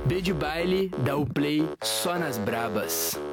B de baile, dá o play só nas brabas.